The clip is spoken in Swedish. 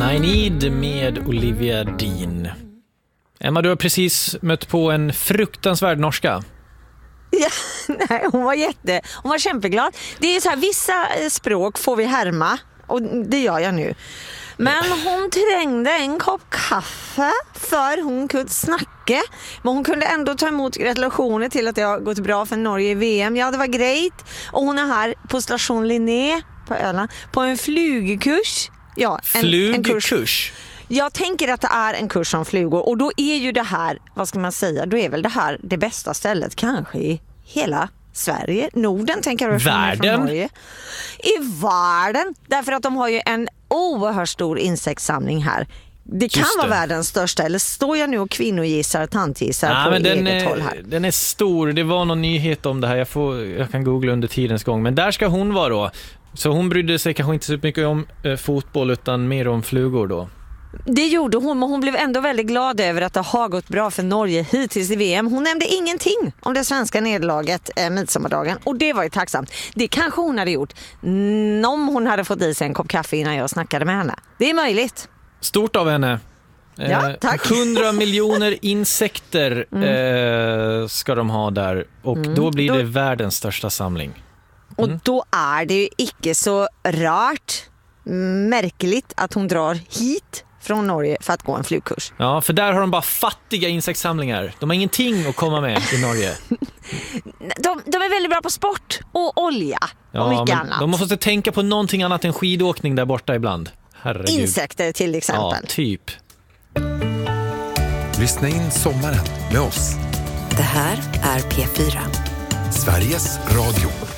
I Need med Olivia Dean. Emma, du har precis mött på en fruktansvärd norska. Ja, nej, hon var kämpeglad. Det är så här, vissa språk får vi härma och det gör jag nu. Men hon trängde en kopp kaffe för hon kunde snacka. Men hon kunde ändå ta emot gratulationer till att det har gått bra för Norge i VM. Ja, det var grejt. Och hon är här på station Linné på Öland på en flugkurs. Ja, en kurs. Jag tänker att det är en kurs om flugor. Och då är ju det här, vad ska man säga, då är väl det här det bästa stället kanske i hela Sverige, Norden tänker jag. Världen? Norge. I världen, därför att de har ju en oerhört stor insektssamling här. Det kan vara världens största, eller står jag nu och kvinnogissar, tantgissar på eget håll här? Den är stor, det var någon nyhet om det här, jag kan googla under tidens gång, men där ska hon vara då. Så hon brydde sig kanske inte så mycket om fotboll utan mer om flugor då. Det gjorde hon, men hon blev ändå väldigt glad över att det har gått bra för Norge hittills i VM. Hon nämnde ingenting om det svenska nederlaget midsommardagen, och det var ju tacksamt. Det kanske hon hade gjort om hon hade fått i sig en kopp kaffe innan jag snackade med henne. Det är möjligt. Stort av henne. Ja, tack. 100 miljoner insekter ska de ha där, och då blir det världens största samling. Och då är det ju icke så rart märkligt att hon drar hit från Norge för att gå en flugkurs. Ja, för där har de bara fattiga insektssamlingar. De har ingenting att komma med i Norge. De är väldigt bra på sport och olja och mycket annat. De måste tänka på någonting annat än skidåkning där borta ibland. Herregud. Insekter till exempel. Ja, typ. Lyssna in sommaren med oss. Det här är P4. Sveriges Radio.